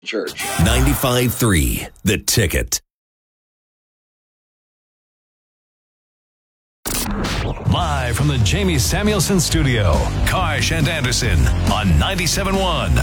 Church. 95.3 The Ticket. Live from the Jamie Samuelson Studio, Karsh and Anderson on 97.1.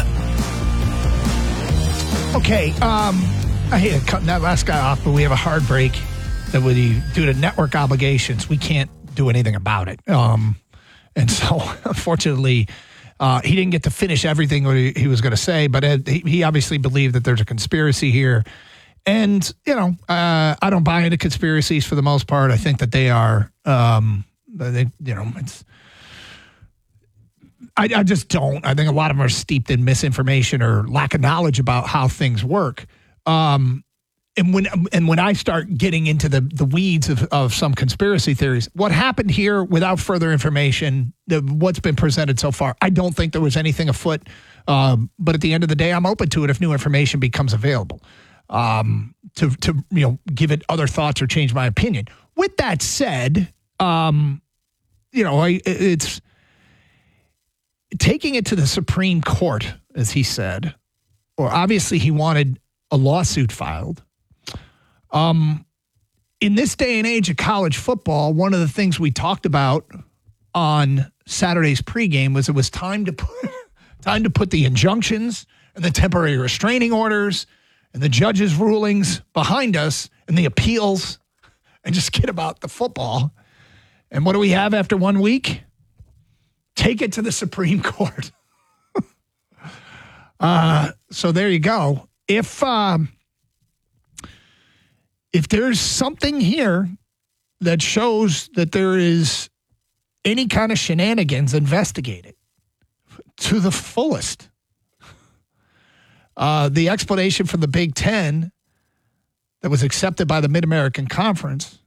Okay, I hate cutting that last guy off, but we have a hard break that due to network obligations, we can't do anything about it. And so, unfortunately, he didn't get to finish everything what he was going to say, but he obviously believed that there's a conspiracy here. And, I don't buy into conspiracies for the most part. I think that they are, I just don't. I think a lot of them are steeped in misinformation or lack of knowledge about how things work. And when I start getting into the weeds of some conspiracy theories, what happened here without further information, what's been presented so far, I don't think there was anything afoot. But at the end of the day, I'm open to it if new information becomes available to give it other thoughts or change my opinion. With that said, it's taking it to the Supreme Court, as he said, or obviously he wanted a lawsuit filed. In this day and age of college football, one of the things we talked about on Saturday's pregame was it was time to put the injunctions and the temporary restraining orders and the judges' rulings behind us and the appeals and just get about the football. And what do we have after 1 week? Take it to the Supreme Court. So there you go. If there's something here that shows that there is any kind of shenanigans, investigate it to the fullest. The explanation from the Big Ten that was accepted by the Mid-American Conference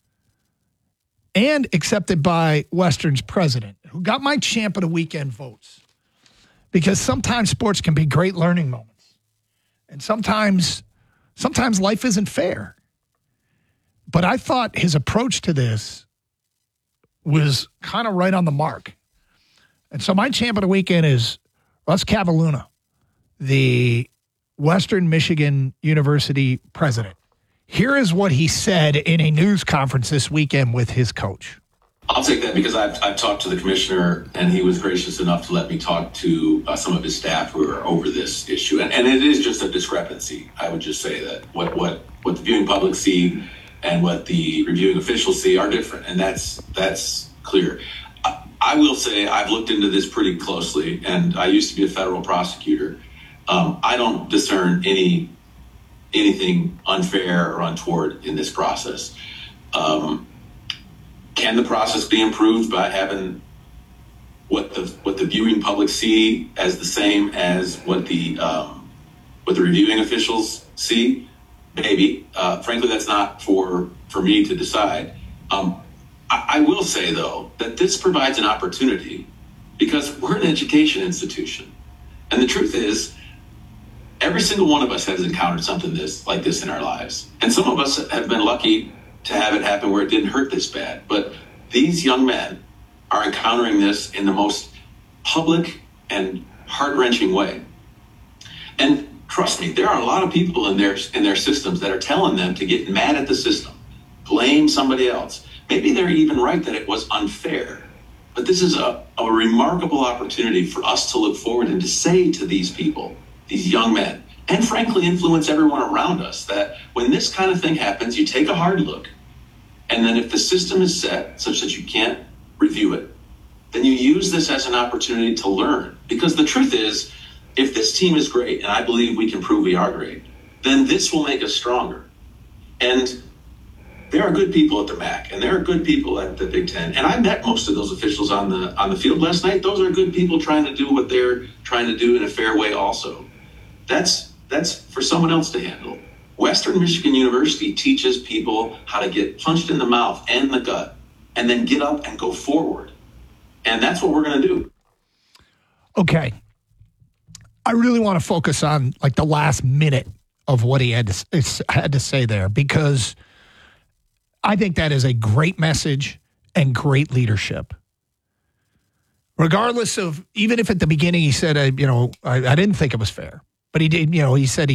and accepted by Western's president, who got my champ of the weekend votes. Because sometimes sports can be great learning moments. And sometimes life isn't fair. But I thought his approach to this was kind of right on the mark. And so my champ of the weekend is Russ Cavalluna, the Western Michigan University president. Here is what he said in a news conference this weekend with his coach. I'll take that because I've talked to the commissioner, and he was gracious enough to let me talk to some of his staff who are over this issue. And it is just a discrepancy. I would just say that what the viewing public see and what the reviewing officials see are different, and that's clear. I will say I've looked into this pretty closely, and I used to be a federal prosecutor. I don't discern anything unfair or untoward in this process. Can the process be improved by having what the viewing public see as the same as what the reviewing officials see? Maybe. Frankly, that's not for me to decide. I will say, though, that this provides an opportunity because we're an education institution. And the truth is, every single one of us has encountered something like this in our lives. And some of us have been lucky to have it happen where it didn't hurt this bad. But these young men are encountering this in the most public and heart-wrenching way. And trust me, there are a lot of people in their systems that are telling them to get mad at the system, blame somebody else. Maybe they're even right that it was unfair. But this is a remarkable opportunity for us to look forward and to say to these people, these young men, and frankly influence everyone around us, that when this kind of thing happens, you take a hard look. And then if the system is set such that you can't review it, then you use this as an opportunity to learn. Because the truth is, if this team is great, and I believe we can prove we are great, then this will make us stronger. And there are good people at the MAC, and there are good people at the Big Ten. And I met most of those officials on the field last night. Those are good people trying to do what they're trying to do in a fair way also. That's for someone else to handle. Western Michigan University teaches people how to get punched in the mouth and the gut and then get up and go forward. And that's what we're going to do. Okay. I really want to focus on like the last minute of what he had to say there, because I think that is a great message and great leadership. Regardless of, even if at the beginning he said, I didn't think it was fair. But he did, he said